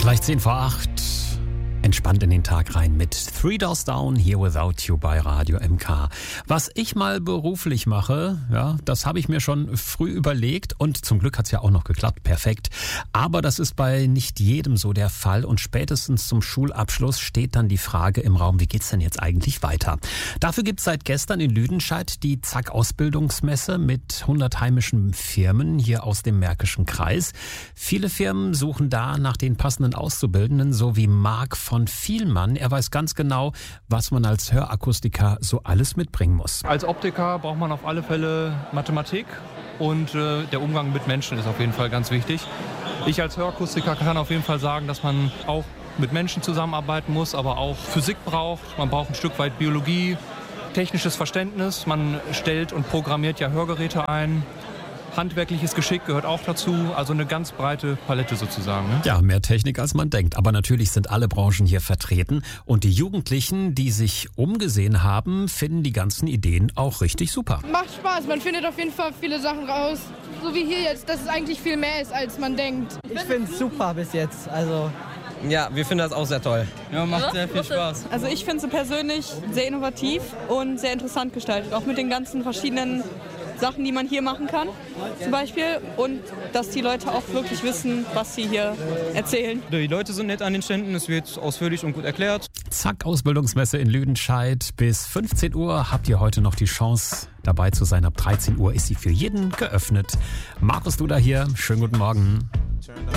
Gleich 7:10. Entspannt in den Tag rein mit Three Doors Down, Here Without You bei Radio MK. Was ich mal beruflich mache, ja, das habe ich mir schon früh überlegt und zum Glück hat's ja auch noch geklappt, perfekt. Aber das ist bei nicht jedem so der Fall und spätestens zum Schulabschluss steht dann die Frage im Raum, wie geht's denn jetzt eigentlich weiter? Dafür gibt's seit gestern in Lüdenscheid die Zack-Ausbildungsmesse mit 100 heimischen Firmen hier aus dem Märkischen Kreis. Viele Firmen suchen da nach den passenden Auszubildenden, so wie Marc von Vielmann. Er weiß ganz genau, was man als Hörakustiker so alles mitbringen muss. Als Optiker braucht man auf alle Fälle Mathematik und der Umgang mit Menschen ist auf jeden Fall ganz wichtig. Ich als Hörakustiker kann auf jeden Fall sagen, dass man auch mit Menschen zusammenarbeiten muss, aber auch Physik braucht. Man braucht ein Stück weit Biologie, technisches Verständnis. Man stellt und programmiert ja Hörgeräte ein. Handwerkliches Geschick gehört auch dazu, also eine ganz breite Palette sozusagen. Ne? Ja, mehr Technik als man denkt. Aber natürlich sind alle Branchen hier vertreten. Und die Jugendlichen, die sich umgesehen haben, finden die ganzen Ideen auch richtig super. Macht Spaß, man findet auf jeden Fall viele Sachen raus. So wie hier jetzt, dass es eigentlich viel mehr ist, als man denkt. Ich finde es super bis jetzt. Also ja, wir finden das auch sehr toll. Ja, macht sehr viel Spaß. Also ich finde es persönlich sehr innovativ und sehr interessant gestaltet. Auch mit den ganzen verschiedenen Sachen, die man hier machen kann, zum Beispiel. Und dass die Leute auch wirklich wissen, was sie hier erzählen. Die Leute sind nett an den Ständen, es wird ausführlich und gut erklärt. Zack, Ausbildungsmesse in Lüdenscheid. Bis 15 Uhr habt ihr heute noch die Chance, dabei zu sein. Ab 13 Uhr ist sie für jeden geöffnet. Markus Duda hier, schönen guten Morgen.